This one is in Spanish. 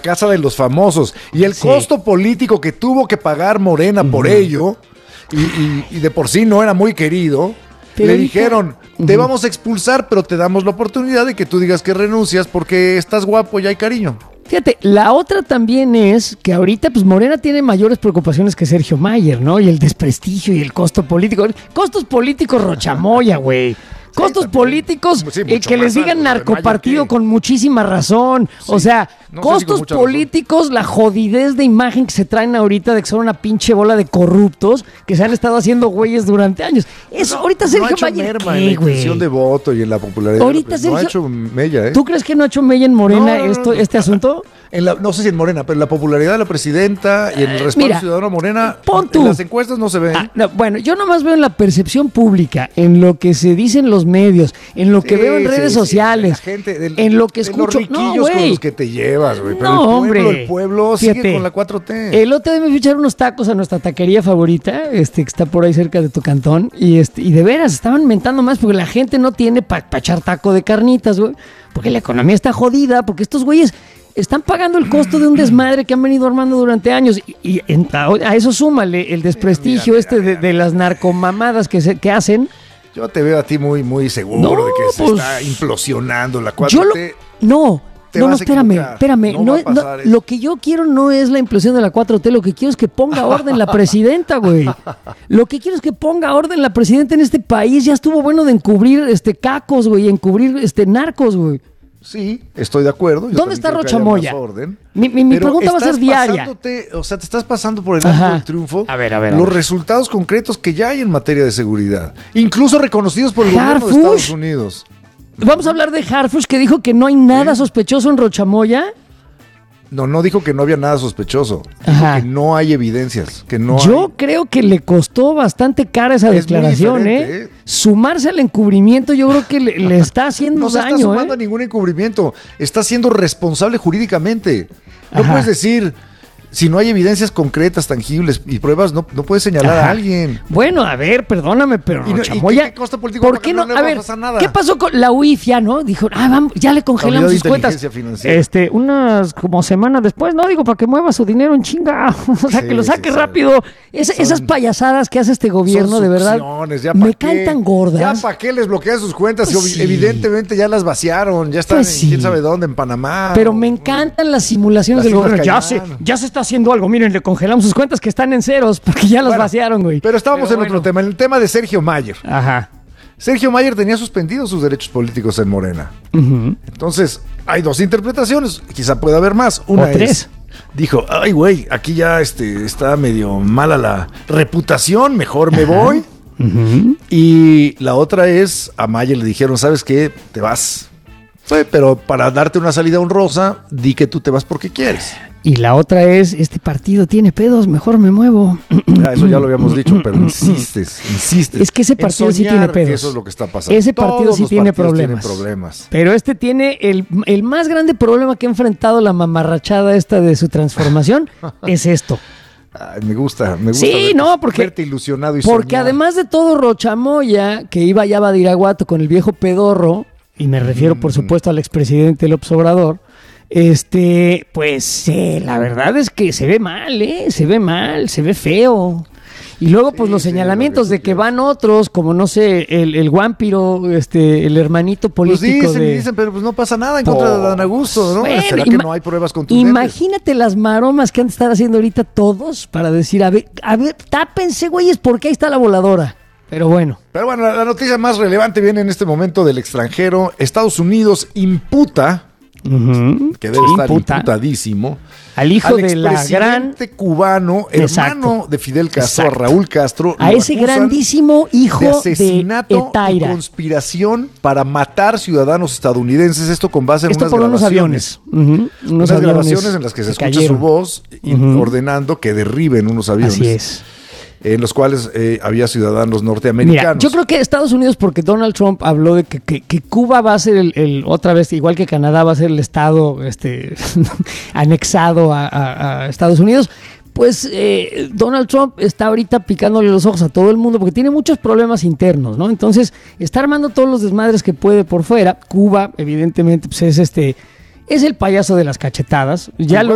casa de los famosos. Y el costo político que tuvo que pagar Morena por ello, y de por sí no era muy querido, pero le dijeron, te vamos a expulsar, pero te damos la oportunidad de que tú digas que renuncias porque estás guapo y hay cariño. Fíjate, la otra también es que ahorita pues Morena tiene mayores preocupaciones que Sergio Mayer, ¿no? Y el desprestigio y el costo político. Costos políticos Rochamoya, güey. Costos políticos que les digan narcopartido con muchísima razón. Sí, o sea, no costos políticos, razón. La jodidez de imagen que se traen ahorita de que son una pinche bola de corruptos que se han estado haciendo güeyes durante años. Eso, ahorita Sergio Mayer, ¿qué, en la intención de voto y en la popularidad. Ahorita Sergio, no ha hecho mella, ¿eh? ¿Tú crees que no ha hecho mella en Morena este asunto? No sé si en Morena, pero en la popularidad de la presidenta y en el respaldo ciudadano Morena, en las encuestas no se ven. Bueno, yo nomás veo en la percepción pública, en lo que se dice en los medios, en lo que veo en redes sociales, en lo que escucho. Los riquillos con los que te llevas, güey. Pero el pueblo sigue con la 4T. El otro día me fui a echar unos tacos a nuestra taquería favorita, que está por ahí cerca de tu cantón, y de veras estaban mentando más porque la gente no tiene para echar taco de carnitas, güey, porque la economía está jodida, porque estos güeyes están pagando el costo de un desmadre que han venido armando durante años. Y a eso súmale el desprestigio de las narcomamadas que hacen. Yo te veo a ti muy, muy seguro de que se está implosionando la 4T. Espérame. Lo que yo quiero no es la implosión de la 4T. Lo que quiero es que ponga orden la presidenta, güey. Lo que quiero es que ponga orden la presidenta en este país. Ya estuvo bueno de encubrir cacos, güey, encubrir narcos, güey. Sí, estoy de acuerdo. ¿Dónde está Rochamoya? Mi pregunta va a ser diaria. Te estás pasando por el arco del triunfo. A ver. Los resultados concretos que ya hay en materia de seguridad, incluso reconocidos por el gobierno de Estados Unidos. Vamos a hablar de Harfush, que dijo que no hay nada sospechoso en Rochamoya. No dijo que no había nada sospechoso. Dijo que no hay evidencias. Yo creo que le costó bastante cara esa declaración, ¿eh? Sumarse al encubrimiento, yo creo que le está haciendo daño. No está sumando a ningún encubrimiento. Está siendo responsable jurídicamente. No puedes decir, si no hay evidencias concretas, tangibles y pruebas, no puedes señalar a alguien. Bueno, a ver, perdóname, pero Rochamoya, ¿qué costa político? ¿Por qué no? A ver, nada. ¿Qué pasó con la UIF? Ya, ¿no? Dijo, vamos, ya le congelamos sus cuentas. Unas como semanas después, no, digo, para que mueva su dinero en chinga. O sea, que lo saque rápido. Esas payasadas que hace este gobierno, de verdad, me caen tan gordas. Ya para qué les bloquean sus cuentas. Evidentemente ya las vaciaron. Ya están en quién sabe dónde, en Panamá. Pero me encantan las simulaciones del gobierno. Ya se está haciendo algo. Miren, le congelamos sus cuentas que están en ceros porque ya las vaciaron, güey. Pero estábamos en otro tema, en el tema de Sergio Mayer. Ajá. Sergio Mayer tenía suspendidos sus derechos políticos en Morena. Entonces, hay dos interpretaciones. Quizá pueda haber más. Una es, dijo, ay, güey, aquí ya está medio mala la reputación, mejor me voy. Y la otra es, a Mayer le dijeron, ¿sabes qué? Te vas. Pero para darte una salida honrosa, di que tú te vas porque quieres. Y la otra es, este partido tiene pedos, mejor me muevo. Eso ya lo habíamos dicho, pero insistes. Es que ese partido sí tiene pedos. Eso es lo que está pasando. Ese partido sí tiene problemas. Pero tiene el más grande problema que ha enfrentado la mamarrachada esta de su transformación, es esto. Ay, me gusta. Sí, porque verte ilusionado y porque soñar. Además de todo, Rochamoya, que iba ya a Badiraguato con el viejo pedorro, y me refiero por supuesto al expresidente López Obrador, la verdad es que se ve mal, se ve feo. Y luego pues los señalamientos de que van otros, como no sé, el Guampiro, el hermanito político. Pues dicen, pero pues no pasa nada en contra de Dan Augusto, ¿no? Bueno, ¿será que no hay pruebas contundentes? Imagínate las maromas que han de estar haciendo ahorita todos para decir, a ver, tápense, güeyes, porque ahí está la voladora. Pero bueno, la noticia más relevante viene en este momento del extranjero. Estados Unidos imputa, que debe estar imputadísimo, al hijo de la gran cubano, hermano de Fidel Castro, a Raúl Castro, a ese grandísimo hijo de asesinato de y conspiración para matar ciudadanos estadounidenses. Esto con base en unas grabaciones. Unas grabaciones en las que se escucha su voz ordenando que derriben unos aviones. Así es. En los cuales había ciudadanos norteamericanos. Mira, yo creo que Estados Unidos, porque Donald Trump habló de que Cuba va a ser otra vez, igual que Canadá, va a ser el estado anexado a Estados Unidos, pues Donald Trump está ahorita picándole los ojos a todo el mundo porque tiene muchos problemas internos, ¿no? Entonces, está armando todos los desmadres que puede por fuera. Cuba, evidentemente, pues es el payaso de las cachetadas. Ya